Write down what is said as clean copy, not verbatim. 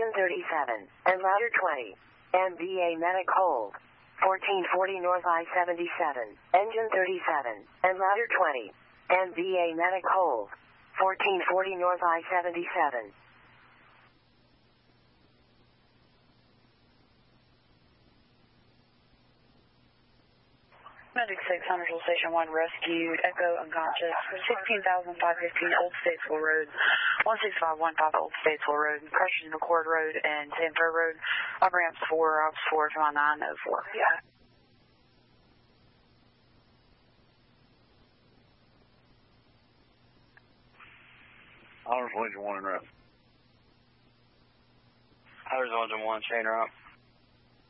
engine 37, and ladder 20. MBA medic hold. 1440 North I-77, engine 37, and ladder 20. MBA medic hold. 1440 North I-77. Medic 6, Huntersville Station 1, rescued, Echo unconscious, 16,515 Old Statesville Road, 16515 Old Statesville Road, crashed into McCord Road and Sanford Road, on ramps 4, ops 4, come on 904. Yeah. Huntersville Engine 1 in route. Huntersville Engine 1, chain route.